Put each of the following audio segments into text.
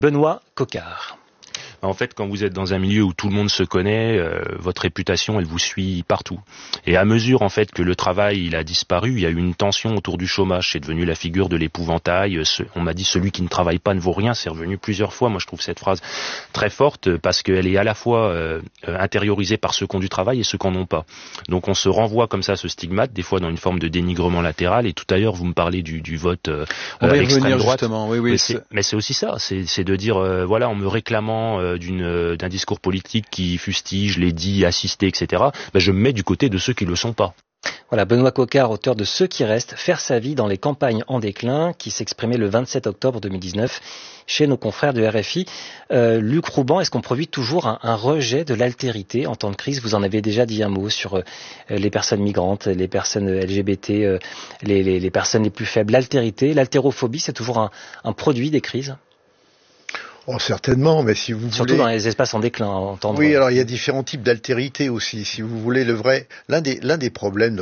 Benoît Coquard. En fait, quand vous êtes dans un milieu où tout le monde se connaît, votre réputation, elle vous suit partout. Et à mesure, en fait, que le travail, il a disparu, il y a eu une tension autour du chômage. C'est devenu la figure de l'épouvantail. On m'a dit, celui qui ne travaille pas ne vaut rien. C'est revenu plusieurs fois. Moi, je trouve cette phrase très forte parce qu'elle est à la fois intériorisée par ceux qui ont du travail et ceux qui n'en ont pas. Donc, on se renvoie comme ça ce stigmate, des fois dans une forme de dénigrement latéral. Et tout à l'heure, vous me parlez du vote extrême droite. Oui, mais c'est aussi ça. C'est de dire, voilà, en me réclamant d'un discours politique qui fustige les dits, assistés, etc., je me mets du côté de ceux qui ne le sont pas. Voilà, Benoît Coquard, auteur de Ceux qui restent, faire sa vie dans les campagnes en déclin, qui s'exprimait le 27 octobre 2019 chez nos confrères de RFI. Luc Rouban, est-ce qu'on produit toujours un rejet de l'altérité en temps de crise? Vous en avez déjà dit un mot sur les personnes migrantes, les personnes LGBT, les personnes les plus faibles. L'altérité, l'haltérophobie, c'est toujours un produit des crises? Oh, certainement, mais si vous voulez... Surtout dans les espaces en déclin, entendre... Oui, alors il y a différents types d'altérité aussi. Si vous voulez l'un des problèmes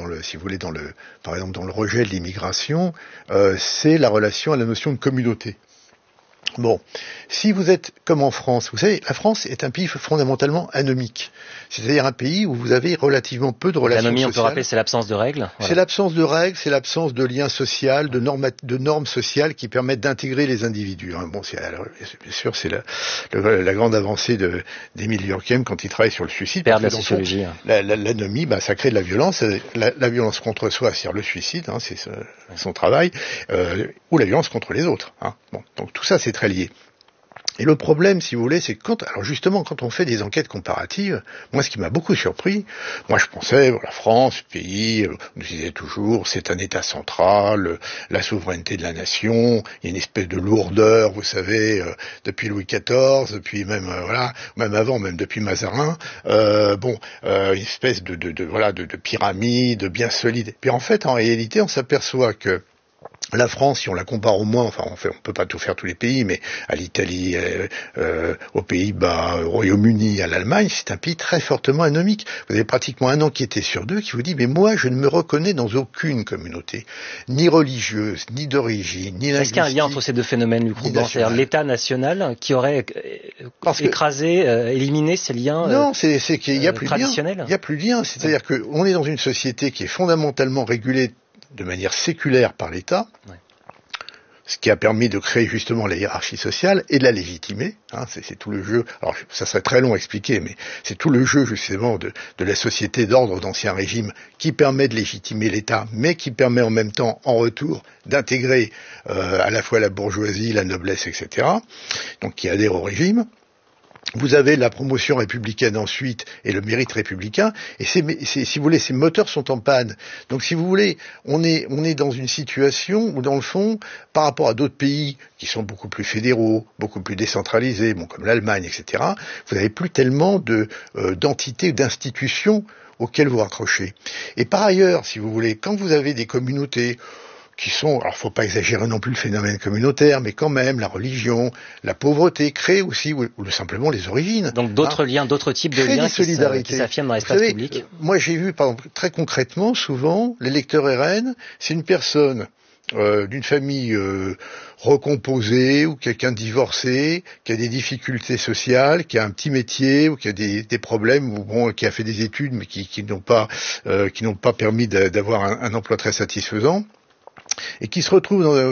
par exemple dans le rejet de l'immigration, c'est la relation à la notion de communauté. Bon, si vous êtes comme en France, vous savez, la France est un pays fondamentalement anomique. C'est-à-dire un pays où vous avez relativement peu de relations sociales. L'anomie, on peut rappeler, c'est l'absence de règles. Voilà. C'est l'absence de règles, c'est l'absence de liens sociaux, de normes sociales qui permettent d'intégrer les individus. Bon, bien sûr, c'est la grande avancée d'Émile Durkheim quand il travaille sur le suicide. Père de la sociologie. L'anomie, ça crée de la violence. La violence contre soi, c'est-à-dire le suicide, c'est son travail, ou la violence contre les autres. Bon, donc tout ça, c'est très lié. Et le problème, si vous voulez, c'est quand on fait des enquêtes comparatives, moi, ce qui m'a beaucoup surpris, moi, je pensais, la France, pays, on disait toujours, c'est un État central, la souveraineté de la nation, il y a une espèce de lourdeur, vous savez, depuis Louis XIV, depuis même avant, même depuis Mazarin, une espèce de pyramide bien solide. Puis en fait, en réalité, on s'aperçoit que la France, si on la compare au moins, on peut pas tout faire tous les pays, mais à l'Italie, aux Pays-Bas, au Royaume-Uni, à l'Allemagne, c'est un pays très fortement anomique. Vous avez pratiquement un enquêté sur deux qui vous dit, mais moi, je ne me reconnais dans aucune communauté, ni religieuse, ni d'origine, ni linguistique. Est-ce qu'il y a un lien entre ces deux phénomènes, Luc Rouban, c'est-à-dire l'État national qui aurait éliminé ces liens non, c'est qu'il y a plus traditionnels? Il y a plus de lien. C'est-à-dire qu'on est dans une société qui est fondamentalement régulée de manière séculaire par l'État, ce qui a permis de créer justement la hiérarchie sociale et de la légitimer. C'est tout le jeu. Alors ça serait très long à expliquer, mais c'est tout le jeu justement de la société d'ordre d'Ancien Régime qui permet de légitimer l'État, mais qui permet en même temps, en retour, d'intégrer à la fois la bourgeoisie, la noblesse, etc. Donc qui adhère au régime. Vous avez la promotion républicaine ensuite et le mérite républicain, et si vous voulez, ces moteurs sont en panne. Donc si vous voulez, on est dans une situation où dans le fond, par rapport à d'autres pays qui sont beaucoup plus fédéraux, beaucoup plus décentralisés, comme l'Allemagne, etc., vous n'avez plus tellement d'entités, d'institutions auxquelles vous raccrochez. Et par ailleurs, si vous voulez, quand vous avez des communautés qui sont, alors faut pas exagérer non plus le phénomène communautaire, mais quand même la religion, la pauvreté créent aussi, ou simplement les origines. Donc d'autres liens, d'autres types de liens qui s'affirment dans l'espace public. Moi j'ai vu, par exemple, très concrètement, souvent, l'électeur RN, c'est une personne d'une famille recomposée ou quelqu'un de divorcé, qui a des difficultés sociales, qui a un petit métier ou qui a des problèmes ou qui a fait des études mais qui n'ont pas permis d'avoir un emploi très satisfaisant. Et qui se retrouvent dans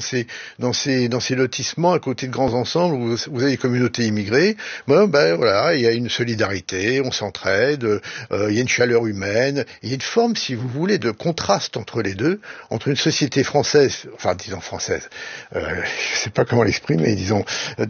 ces lotissements à côté de grands ensembles où vous avez des communautés immigrées. Il y a une solidarité, on s'entraide, il y a une chaleur humaine, il y a une forme, si vous voulez, de contraste entre les deux, entre une société française, je sais pas comment l'exprimer, disons,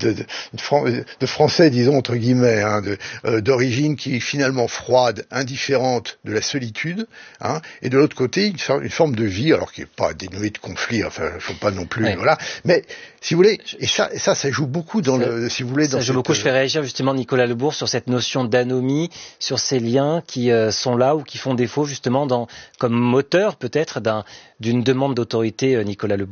de français, disons entre guillemets, d'origine qui est finalement froide, indifférente de la solitude, et de l'autre côté une forme de vie, alors qui est pas dénuée de conflits, faut pas non plus, mais si vous voulez, et ça joue beaucoup dans si vous voulez, dans je fais réagir justement Nicolas Lebourg sur cette notion d'anomie, sur ces liens qui sont là ou qui font défaut justement comme moteur peut-être d'une demande d'autorité, Nicolas Lebourg.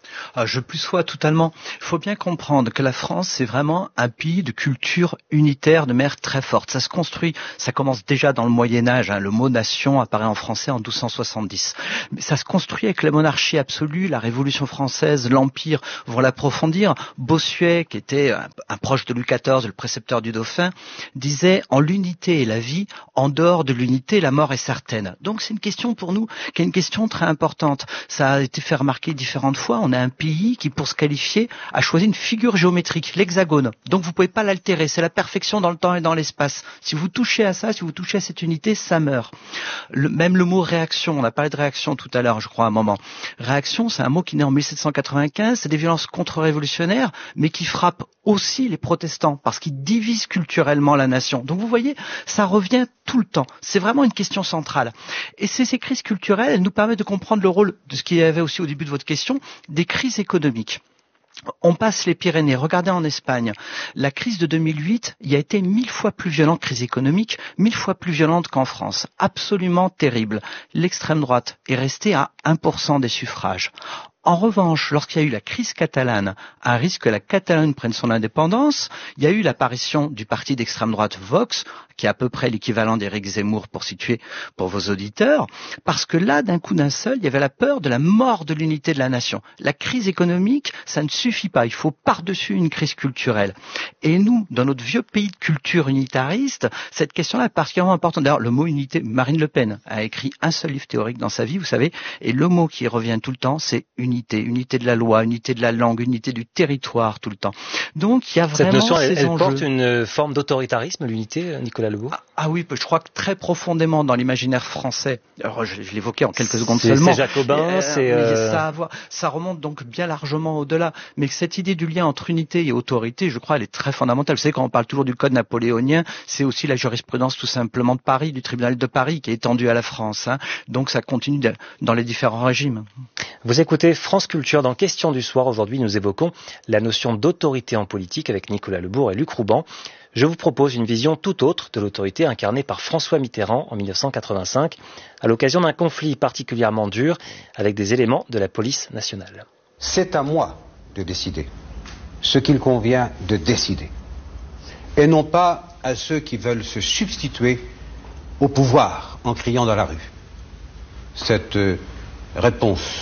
Je plus sois totalement. Il faut bien comprendre que la France, c'est vraiment un pays de culture unitaire, de mère très forte. Ça se construit, ça commence déjà dans le Moyen-Âge. Le mot nation apparaît en français en 1270. Mais ça se construit avec la monarchie absolue, la Révolution française, l'Empire vont l'approfondir. Bossuet, qui était un proche de Louis XIV, le précepteur du Dauphin, disait « En l'unité est la vie, en dehors de l'unité, la mort est certaine ». Donc c'est une question pour nous qui est une question très importante. Ça a été fait remarquer différentes fois. On a un pays qui, pour se qualifier, a choisi une figure géométrique, l'hexagone. Donc vous pouvez pas l'altérer, c'est la perfection dans le temps et dans l'espace. Si vous touchez à ça, si vous touchez à cette unité, ça meurt. Même le mot réaction, on a parlé de réaction tout à l'heure, je crois, à un moment. Réaction, c'est un mot qui naît en 1795, c'est des violences contre-révolutionnaires, mais qui frappent aussi les protestants, parce qu'ils divisent culturellement la nation. Donc vous voyez, ça revient tout le temps. C'est vraiment une question centrale. Et ces crises culturelles, elles nous permettent de comprendre le rôle de ce qu'il y avait aussi au début de votre question, des crises économiques. On passe les Pyrénées. Regardez en Espagne. La crise de 2008 y a été 1000 fois plus violente, crise économique, 1000 fois plus violente qu'en France. Absolument terrible. L'extrême droite est restée à 1% des suffrages. En revanche, lorsqu'il y a eu la crise catalane, à risque que la Catalogne prenne son indépendance, il y a eu l'apparition du parti d'extrême droite Vox, qui est à peu près l'équivalent d'Éric Zemmour pour situer pour vos auditeurs, parce que là, d'un coup d'un seul, il y avait la peur de la mort de l'unité de la nation. La crise économique, ça ne suffit pas. Il faut par-dessus une crise culturelle. Et nous, dans notre vieux pays de culture unitariste, cette question-là est particulièrement importante. D'ailleurs, le mot unité, Marine Le Pen a écrit un seul livre théorique dans sa vie, vous savez, et le mot qui revient tout le temps, c'est unité de la loi, unité de la langue, unité du territoire tout le temps. Donc il y a vraiment cette notion, elle porte une forme d'autoritarisme, l'unité, Nicolas Lebourg. Ah oui, je crois que très profondément dans l'imaginaire français. Alors je l'évoquais en quelques secondes seulement. C'est jacobin, ça remonte donc bien largement au-delà. Mais cette idée du lien entre unité et autorité, je crois, elle est très fondamentale. Vous savez, quand on parle toujours du code napoléonien, c'est aussi la jurisprudence tout simplement de Paris, du tribunal de Paris, qui est étendue à la France. Donc ça continue dans les différents régimes. Vous écoutez France Culture. Dans Question du soir, aujourd'hui, nous évoquons la notion d'autorité en politique avec Nicolas Lebourg et Luc Rouban. Je vous propose une vision tout autre de l'autorité incarnée par François Mitterrand en 1985, à l'occasion d'un conflit particulièrement dur avec des éléments de la police nationale. C'est à moi de décider ce qu'il convient de décider, et non pas à ceux qui veulent se substituer au pouvoir en criant dans la rue. Cette réponse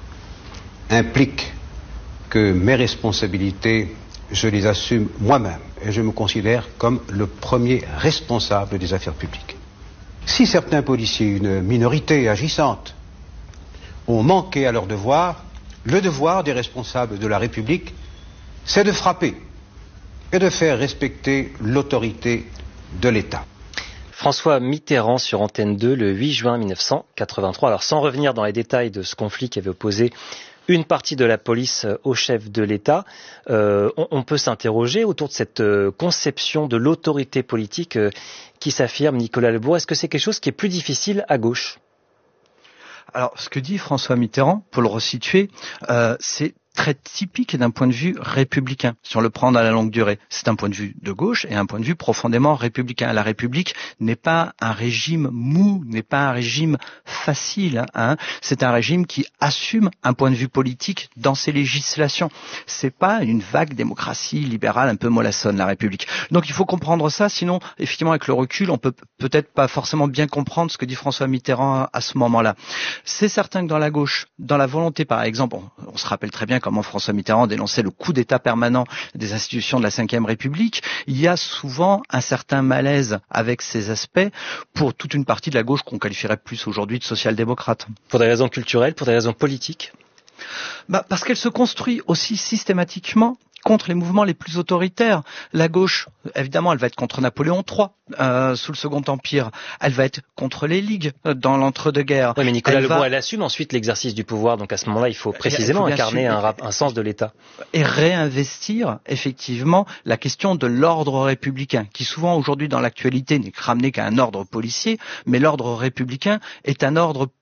implique que mes responsabilités, je les assume moi-même et je me considère comme le premier responsable des affaires publiques. Si certains policiers, une minorité agissante, ont manqué à leur devoir, le devoir des responsables de la République, c'est de frapper et de faire respecter l'autorité de l'État. François Mitterrand sur Antenne 2 le 8 juin 1983. Alors sans revenir dans les détails de ce conflit qui avait opposé une partie de la police au chef de l'État, on peut s'interroger autour de cette conception de l'autorité politique qui s'affirme, Nicolas Lebourg. Est-ce que c'est quelque chose qui est plus difficile à gauche ? Alors, ce que dit François Mitterrand, pour le resituer, c'est très typique d'un point de vue républicain, si on le prend dans la longue durée. C'est un point de vue de gauche et un point de vue profondément républicain. La République n'est pas un régime mou, n'est pas un régime facile. C'est un régime qui assume un point de vue politique dans ses législations. C'est pas une vague démocratie libérale un peu mollassonne, la République. Donc il faut comprendre ça, sinon, effectivement, avec le recul, on peut peut-être pas forcément bien comprendre ce que dit François Mitterrand à ce moment-là. C'est certain que dans la gauche, dans la volonté, par exemple, on se rappelle très bien comment François Mitterrand dénonçait le coup d'État permanent des institutions de la Ve République, il y a souvent un certain malaise avec ces aspects pour toute une partie de la gauche qu'on qualifierait plus aujourd'hui de social-démocrate. Pour des raisons culturelles, pour des raisons politiques ? Parce qu'elle se construit aussi systématiquement contre les mouvements les plus autoritaires. La gauche, évidemment, elle va être contre Napoléon III sous le Second Empire. Elle va être contre les ligues dans l'entre-deux-guerres. Oui, mais Nicolas Lebourg, elle assume ensuite l'exercice du pouvoir. Donc à ce moment-là, il faut précisément incarner un sens de l'État. Et réinvestir, effectivement, la question de l'ordre républicain, qui souvent aujourd'hui dans l'actualité n'est ramené qu'à un ordre policier, mais l'ordre républicain est un ordre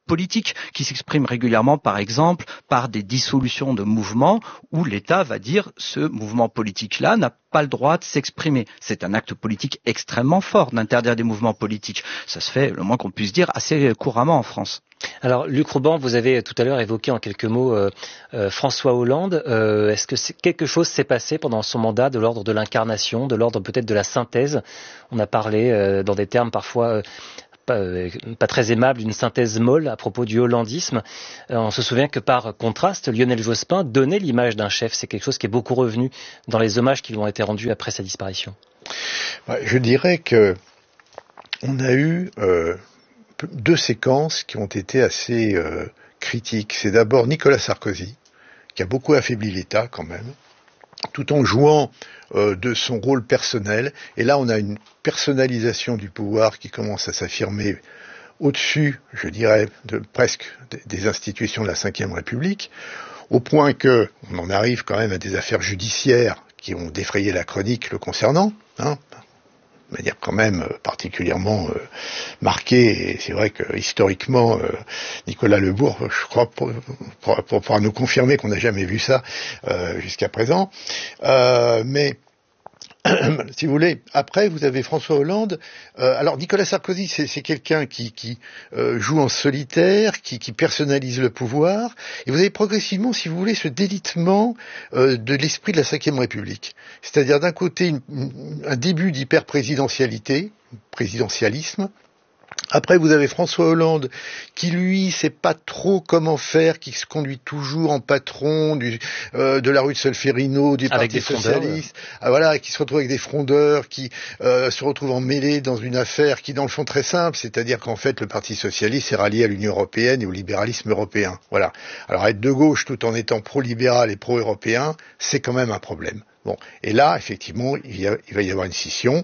politique qui s'exprime régulièrement, par exemple, par des dissolutions de mouvements où l'État va dire ce mouvement politique-là n'a pas le droit de s'exprimer. C'est un acte politique extrêmement fort d'interdire des mouvements politiques. Ça se fait, le moins qu'on puisse dire, assez couramment en France. Alors, Luc Rouban, vous avez tout à l'heure évoqué en quelques mots François Hollande. Est-ce que quelque chose s'est passé pendant son mandat de l'ordre de l'incarnation, de l'ordre peut-être de la synthèse? On a parlé dans des termes parfois pas très aimables d'une synthèse molle à propos du hollandisme. On se souvient que par contraste, Lionel Jospin donnait l'image d'un chef. C'est quelque chose qui est beaucoup revenu dans les hommages qui lui ont été rendus après sa disparition. Je dirais que on a eu deux séquences qui ont été assez critiques. C'est d'abord Nicolas Sarkozy, qui a beaucoup affaibli l'État quand même, tout en jouant de son rôle personnel. Et là, on a une personnalisation du pouvoir qui commence à s'affirmer au-dessus, je dirais, presque des institutions de la Ve République, au point que on en arrive quand même à des affaires judiciaires qui ont défrayé la chronique le concernant, de manière quand même particulièrement marquée, et c'est vrai que historiquement, Nicolas Lebourg, je crois, pourra nous confirmer qu'on n'a jamais vu ça jusqu'à présent, mais si vous voulez, après vous avez François Hollande. Alors Nicolas Sarkozy, c'est quelqu'un qui joue en solitaire, qui personnalise le pouvoir, et vous avez progressivement, si vous voulez, ce délitement de l'esprit de la Ve République. C'est-à-dire d'un côté un début d'hyper-présidentialisme. Après, vous avez François Hollande qui, lui, sait pas trop comment faire, qui se conduit toujours en patron de la rue de Solferino, du Parti socialiste, qui se retrouve avec des frondeurs, qui se retrouve emmêlé dans une affaire qui, dans le fond, très simple, c'est-à-dire qu'en fait, le Parti socialiste est rallié à l'Union européenne et au libéralisme européen. Voilà. Alors, être de gauche tout en étant pro-libéral et pro-européen, c'est quand même un problème. Bon. Et là, effectivement, il va y avoir une scission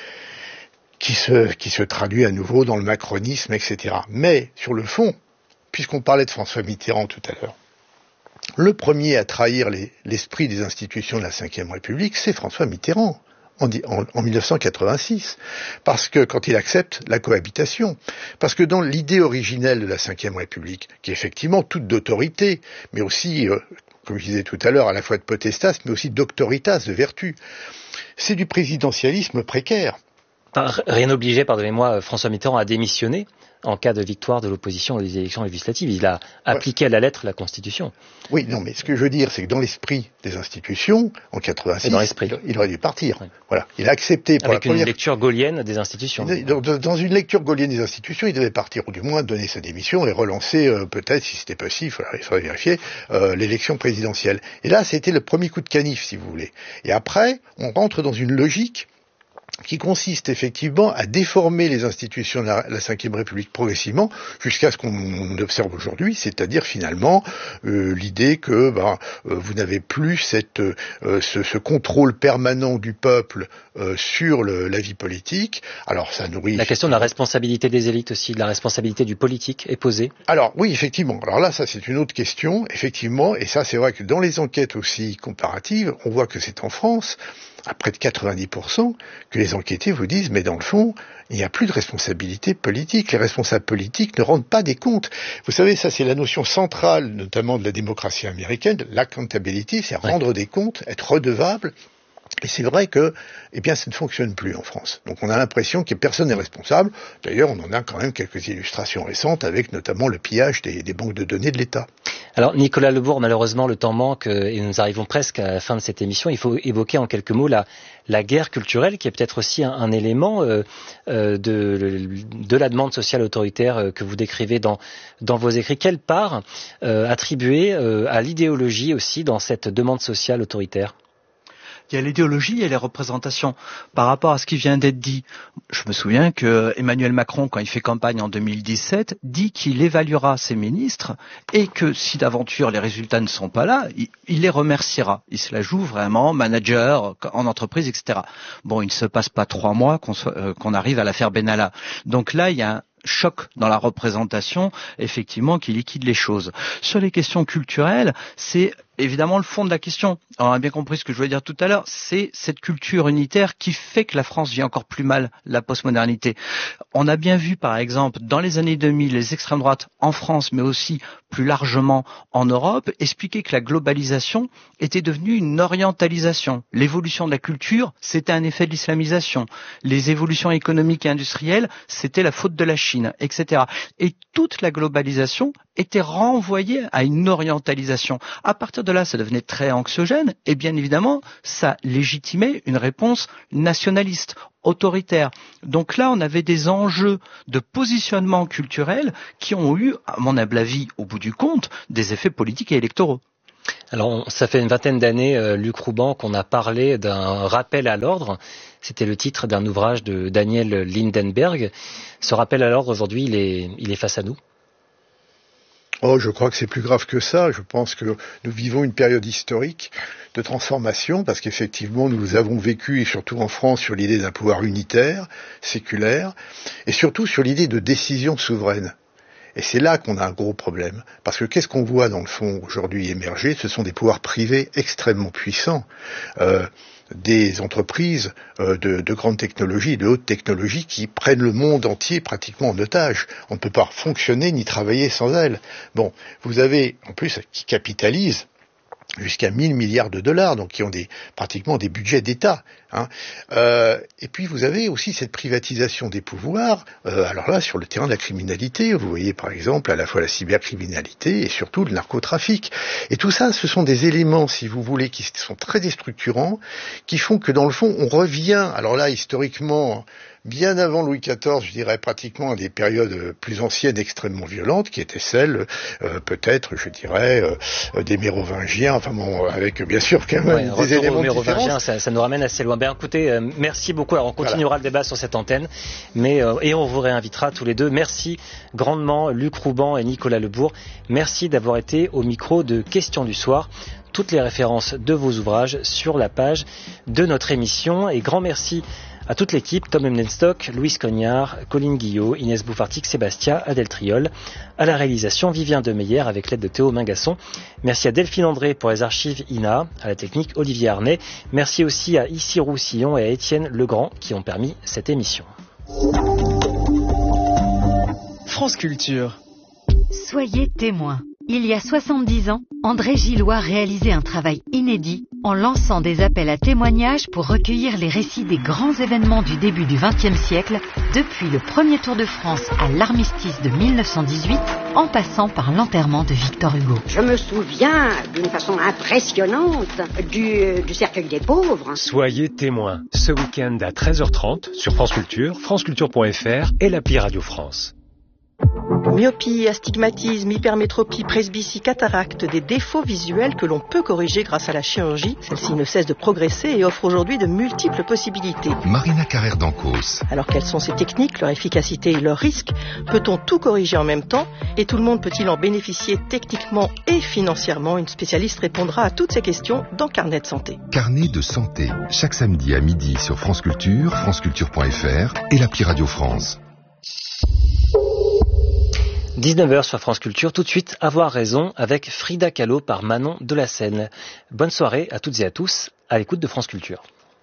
qui se traduit à nouveau dans le macronisme, etc. Mais, sur le fond, puisqu'on parlait de François Mitterrand tout à l'heure, le premier à trahir l'esprit des institutions de la Ve République, c'est François Mitterrand, en 1986. Parce que, quand il accepte la cohabitation, parce que dans l'idée originelle de la Ve République, qui est effectivement toute d'autorité, mais aussi, comme je disais tout à l'heure, à la fois de potestas, mais aussi d'autoritas, de vertu, c'est du présidentialisme précaire. Rien n'obligeait, pardonnez-moi, François Mitterrand à démissionner en cas de victoire de l'opposition aux élections législatives. Il a appliqué à la lettre la Constitution. Oui, non, mais ce que je veux dire, c'est que dans l'esprit des institutions, en 86, il aurait dû partir. Oui. Voilà. Il a accepté pour avec une lecture gaulienne des institutions. Dans une lecture gaulienne des institutions, il devait partir, ou du moins donner sa démission et relancer, peut-être, si c'était possible, il faudrait vérifier, l'élection présidentielle. Et là, c'était le premier coup de canif, si vous voulez. Et après, on rentre dans une logique qui consiste effectivement à déformer les institutions de la Ve République progressivement jusqu'à ce qu'on observe aujourd'hui, c'est-à-dire finalement l'idée que vous n'avez plus ce contrôle permanent du peuple sur la vie politique. Alors ça nourrit... La question de la responsabilité des élites aussi, de la responsabilité du politique est posée. Alors oui, effectivement. Alors là, ça c'est une autre question, effectivement, et ça c'est vrai que dans les enquêtes aussi comparatives, on voit que c'est en France, à près de 90%, que les enquêtés vous disent, mais dans le fond, il n'y a plus de responsabilité politique. Les responsables politiques ne rendent pas des comptes. Vous savez, ça c'est la notion centrale, notamment de la démocratie américaine, l'accountability, c'est rendre des comptes, être redevable. Et c'est vrai que, ça ne fonctionne plus en France. Donc on a l'impression que personne n'est responsable. D'ailleurs, on en a quand même quelques illustrations récentes avec notamment le pillage des banques de données de l'État. Alors Nicolas Lebourg, malheureusement le temps manque et nous arrivons presque à la fin de cette émission. Il faut évoquer en quelques mots la guerre culturelle qui est peut-être aussi un élément de la demande sociale autoritaire que vous décrivez dans vos écrits. Quelle part attribuer à l'idéologie aussi dans cette demande sociale autoritaire ? Il y a l'idéologie et les représentations. Par rapport à ce qui vient d'être dit, je me souviens que Emmanuel Macron, quand il fait campagne en 2017, dit qu'il évaluera ses ministres et que si d'aventure les résultats ne sont pas là, il les remerciera. Il se la joue vraiment, manager, en entreprise, etc. Bon, il ne se passe pas 3 mois qu'on arrive à l'affaire Benalla. Donc là, il y a un choc dans la représentation, effectivement, qui liquide les choses. Sur les questions culturelles, c'est évidemment le fond de la question. Alors, on a bien compris ce que je voulais dire tout à l'heure. C'est cette culture unitaire qui fait que la France vit encore plus mal la postmodernité. On a bien vu, par exemple, dans les années 2000, les extrêmes droites en France, mais aussi plus largement en Europe, expliquer que la globalisation était devenue une orientalisation. L'évolution de la culture, c'était un effet de l'islamisation. Les évolutions économiques et industrielles, c'était la faute de la Chine, etc. Et toute la globalisation était renvoyée à une orientalisation. À partir de là, ça devenait très anxiogène et bien évidemment, ça légitimait une réponse nationaliste, autoritaire. Donc là, on avait des enjeux de positionnement culturel qui ont eu, à mon humble avis, au bout du compte, des effets politiques et électoraux. Alors, ça fait une vingtaine d'années, Luc Rouban, qu'on a parlé d'un rappel à l'ordre. C'était le titre d'un ouvrage de Daniel Lindenberg. Ce rappel à l'ordre, aujourd'hui, il est face à nous. Oh, je crois que c'est plus grave que ça. Je pense que nous vivons une période historique de transformation parce qu'effectivement, nous avons vécu, et surtout en France, sur l'idée d'un pouvoir unitaire, séculaire, et surtout sur l'idée de décision souveraine. Et c'est là qu'on a un gros problème. Parce que qu'est-ce qu'on voit dans le fond aujourd'hui émerger? Ce sont des pouvoirs privés extrêmement puissants. Des entreprises de grande technologie, de haute technologie qui prennent le monde entier pratiquement en otage. On ne peut pas fonctionner ni travailler sans elles. Bon, vous avez en plus qui capitalisent jusqu'à 1000 milliards de dollars, donc qui ont pratiquement des budgets d'État. Hein. Et puis vous avez aussi cette privatisation des pouvoirs, alors là sur le terrain de la criminalité, vous voyez par exemple à la fois la cybercriminalité et surtout le narcotrafic. Et tout ça, ce sont des éléments, si vous voulez, qui sont très déstructurants, qui font que dans le fond, on revient, alors là historiquement, bien avant Louis XIV, je dirais pratiquement à des périodes plus anciennes extrêmement violentes, qui étaient celles, peut-être, je dirais, des Mérovingiens, enfin bon, avec bien sûr quand même des éléments mérovingiens, ça nous ramène assez loin. Ben écoutez, merci beaucoup. Alors on continuera le débat sur cette antenne, et on vous réinvitera tous les deux. Merci grandement Luc Rouban et Nicolas Lebourg. Merci d'avoir été au micro de Questions du soir. Toutes les références de vos ouvrages sur la page de notre émission. Et grand merci à toute l'équipe, Tom Emdenstock, Louise Cognard, Colline Guillot, Inès Bouffartic, Sébastien, Adèle Triol. À la réalisation, Vivien Demeyer avec l'aide de Théo Mingasson. Merci à Delphine André pour les archives INA, à la technique Olivier Arnay. Merci aussi à Issy Roussillon et à Étienne Legrand qui ont permis cette émission. France Culture. Soyez témoins. Il y a 70 ans, André Gillois réalisait un travail inédit en lançant des appels à témoignages pour recueillir les récits des grands événements du début du XXe siècle, depuis le premier Tour de France à l'armistice de 1918, en passant par l'enterrement de Victor Hugo. Je me souviens d'une façon impressionnante du cercueil des pauvres. Soyez témoins, ce week-end à 13h30 sur France Culture, franceculture.fr et l'appli Radio France. Myopie, astigmatisme, hypermétropie, presbytie, cataracte, des défauts visuels que l'on peut corriger grâce à la chirurgie. Celle-ci ne cesse de progresser et offre aujourd'hui de multiples possibilités. Marina Carrère d'Ancos. Alors quelles sont ces techniques, leur efficacité et leurs risques? Peut-on tout corriger en même temps? Et tout le monde peut-il en bénéficier techniquement et financièrement? Une spécialiste répondra à toutes ces questions dans Carnet de santé. Carnet de santé, chaque samedi à midi sur France Culture, franceculture.fr et l'appli Radio France. 19h sur France Culture, tout de suite, Avoir raison avec Frida Kahlo par Manon de la Seine. Bonne soirée à toutes et à tous, à l'écoute de France Culture.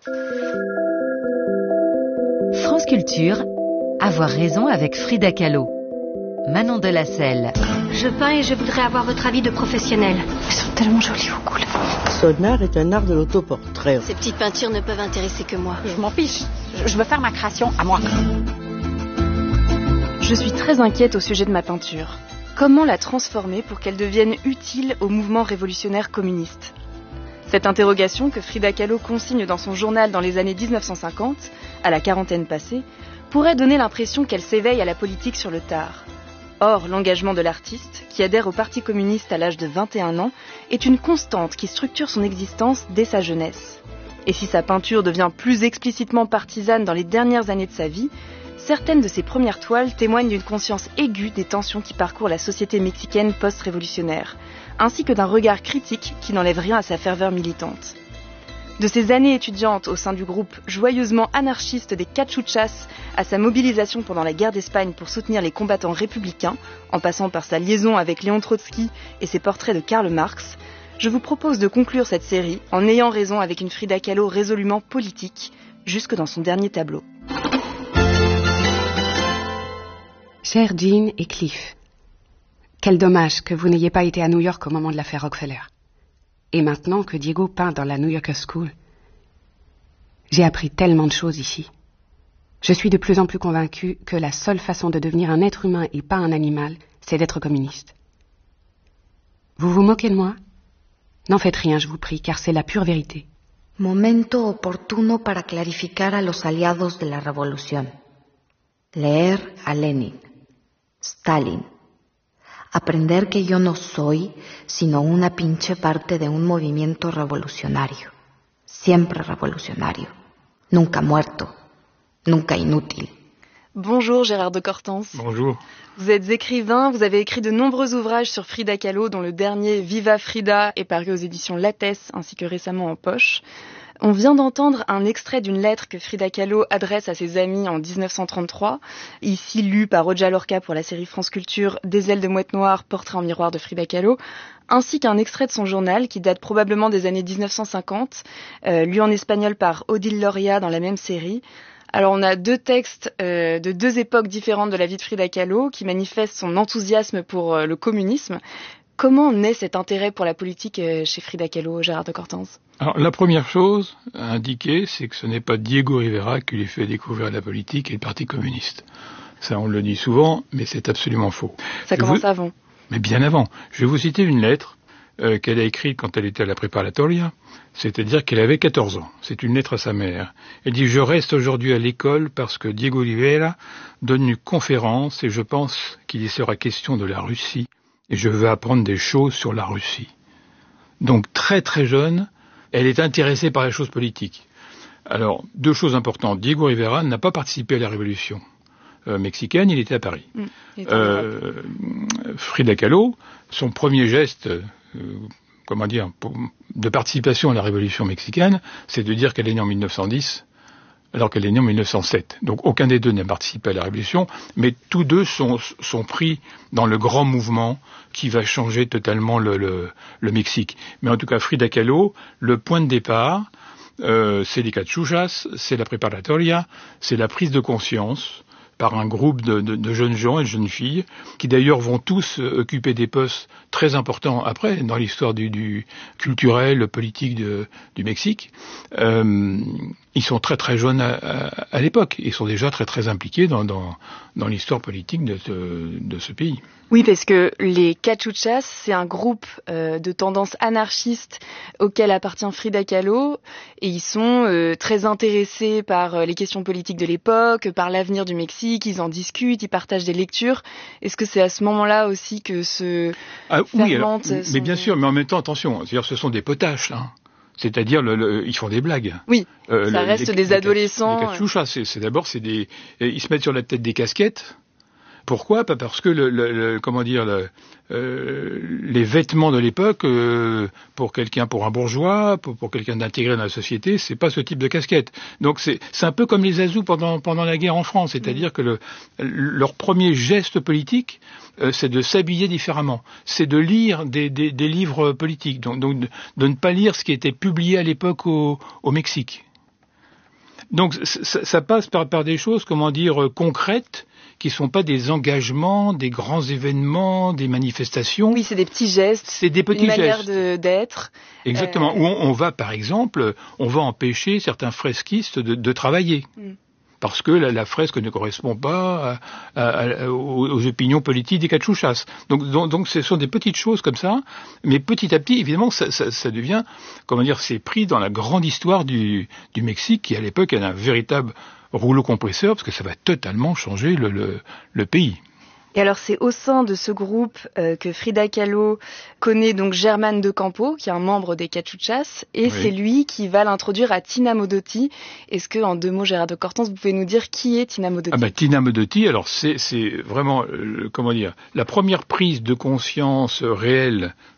France Culture, Avoir raison avec Frida Kahlo. Manon de la Selle. Je peins et je voudrais avoir votre avis de professionnel. Elles sont tellement jolies vos couleurs. Son art est un art de l'autoportrait. Ces petites peintures ne peuvent intéresser que moi. Je m'en fiche, je veux faire ma création à moi. Je suis très inquiète au sujet de ma peinture. Comment la transformer pour qu'elle devienne utile au mouvement révolutionnaire communiste? Cette interrogation que Frida Kahlo consigne dans son journal dans les années 1950, à la quarantaine passée, pourrait donner l'impression qu'elle s'éveille à la politique sur le tard. Or, l'engagement de l'artiste, qui adhère au Parti communiste à l'âge de 21 ans, est une constante qui structure son existence dès sa jeunesse. Et si sa peinture devient plus explicitement partisane dans les dernières années de sa vie, certaines de ses premières toiles témoignent d'une conscience aiguë des tensions qui parcourent la société mexicaine post-révolutionnaire, ainsi que d'un regard critique qui n'enlève rien à sa ferveur militante. De ses années étudiantes au sein du groupe joyeusement anarchiste des Cachuchas à sa mobilisation pendant la guerre d'Espagne pour soutenir les combattants républicains, en passant par sa liaison avec Léon Trotsky et ses portraits de Karl Marx, Je vous propose de conclure cette série en ayant raison avec une Frida Kahlo résolument politique, jusque dans son dernier tableau. Chers Jean et Cliff, quel dommage que vous n'ayez pas été à New York au moment de l'affaire Rockefeller. Et maintenant que Diego peint dans la New Yorker School, j'ai appris tellement de choses ici. Je suis de plus en plus convaincue que la seule façon de devenir un être humain et pas un animal, c'est d'être communiste. Vous vous moquez de moi? N'en faites rien, je vous prie, car c'est la pure vérité. Momento oportuno para clarificar a los aliados de la revolución. Leer a Lenin, Stalin. Aprender que yo no soy sino una pinche parte de un movimiento revolucionario. Siempre revolucionario. Nunca muerto. Nunca inútil. Bonjour Gérard de Cortens. Bonjour. Vous êtes écrivain, vous avez écrit de nombreux ouvrages sur Frida Kahlo, dont le dernier Viva Frida est paru aux éditions Lattès, ainsi que récemment en poche. On vient d'entendre un extrait d'une lettre que Frida Kahlo adresse à ses amis en 1933, ici lue par Roja Lorca pour la série France Culture Des ailes de mouette noire, portrait en miroir de Frida Kahlo, ainsi qu'un extrait de son journal qui date probablement des années 1950, lu en espagnol par Odile Loria dans la même série. Alors on a deux textes de deux époques différentes de la vie de Frida Kahlo qui manifestent son enthousiasme pour le communisme. Comment naît cet intérêt pour la politique chez Frida Kahlo, Gérard de Cortens? Alors, la première chose à indiquer, c'est que ce n'est pas Diego Rivera qui lui fait découvrir la politique et le Parti communiste. Ça, on le dit souvent, mais c'est absolument faux. Ça commence avant. Mais bien avant. Je vais vous citer une lettre qu'elle a écrite quand elle était à la Preparatoria, c'est-à-dire qu'elle avait 14 ans. C'est une lettre à sa mère. Elle dit « Je reste aujourd'hui à l'école parce que Diego Rivera donne une conférence et je pense qu'il y sera question de la Russie. Et je veux apprendre des choses sur la Russie. » Donc très très jeune, elle est intéressée par les choses politiques. Alors, deux choses importantes. Diego Rivera n'a pas participé à la révolution mexicaine, il était à Paris. Frida Kahlo, son premier geste, de participation à la révolution mexicaine, c'est de dire qu'elle est née en 1910, alors qu'elle est née en 1907. Donc aucun des deux n'a participé à la révolution, mais tous deux sont pris dans le grand mouvement qui va changer totalement le Mexique. Mais en tout cas, Frida Kahlo, le point de départ, c'est les cachuchas, c'est la preparatoria, c'est la prise de conscience par un groupe de jeunes gens et de jeunes filles, qui d'ailleurs vont tous occuper des postes très importants après, dans l'histoire du culturel, politique du Mexique. Ils sont très très jeunes à l'époque. Ils sont déjà très très impliqués dans l'histoire politique de ce pays. Oui, parce que les cachuchas, c'est un groupe de tendance anarchiste auquel appartient Frida Kahlo, et ils sont très intéressés par les questions politiques de l'époque, par l'avenir du Mexique, ils en discutent, ils partagent des lectures. Est-ce que c'est à ce moment-là aussi que se fermente mais bien sûr, mais en même temps, attention, c'est-à-dire ce sont des potaches, là. C'est-à-dire, ils font des blagues. Oui, ça reste des adolescents. Les cachuchas, c'est d'abord, ils se mettent sur la tête des casquettes. Pourquoi? Pas parce que les vêtements de l'époque pour un bourgeois, pour quelqu'un d'intégré dans la société, c'est pas ce type de casquette. Donc c'est un peu comme les Azous pendant la guerre en France, c'est-à-dire que leur premier geste politique, c'est de s'habiller différemment, c'est de lire des livres politiques, donc de ne pas lire ce qui était publié à l'époque au Mexique. Donc ça passe par des choses, concrètes, qui sont pas des engagements, des grands événements, des manifestations. Oui, c'est des petits gestes. C'est des petits gestes. Une manière d'être. Exactement. Où on va, par exemple, empêcher certains fresquistes de travailler. Parce que la fresque ne correspond pas aux opinions politiques des cachuchas. Donc ce sont des petites choses comme ça, mais petit à petit, évidemment, ça devient, c'est pris dans la grande histoire du Mexique, qui à l'époque est un véritable rouleau compresseur, parce que ça va totalement changer le pays. Et alors c'est au sein de ce groupe que Frida Kahlo connaît donc Germán de Campo, qui est un membre des Cachuchas, et oui. C'est lui qui va l'introduire à Tina Modotti. Est-ce que, en deux mots, Gérard de Cortens, vous pouvez nous dire qui est Tina Modotti? Tina Modotti, c'est vraiment, la première prise de conscience réelle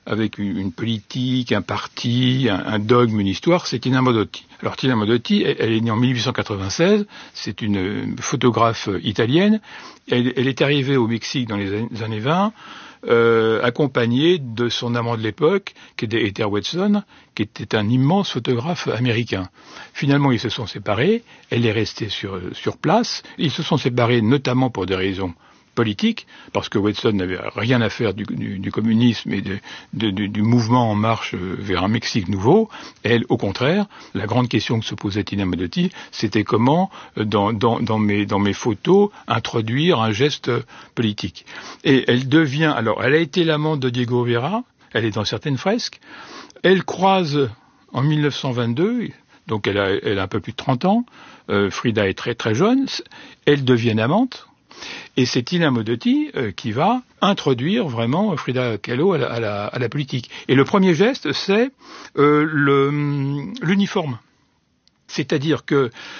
avec une politique, un parti, un dogme, une histoire, c'est Tina Modotti. Alors Tina Modotti, elle est née en 1896, c'est une photographe italienne, elle est arrivée au Mexique dans les années 20, accompagnée de son amant de l'époque, qui était Heather Watson, qui était un immense photographe américain. Finalement, ils se sont séparés, elle est restée sur place, ils se sont séparés notamment pour des raisons politique, parce que Watson n'avait rien à faire du communisme et du mouvement en marche vers un Mexique nouveau. Elle, au contraire, la grande question que se posait Tina Modotti, c'était comment, dans mes photos, introduire un geste politique. Et elle a été l'amante de Diego Rivera, elle est dans certaines fresques, elle croise en 1922, donc elle a un peu plus de 30 ans, Frida est très très jeune, elles deviennent amantes. Et c'est Tina Modotti qui va introduire vraiment Frida Kahlo à la politique. Et le premier geste, c'est l'uniforme. C'est-à-dire que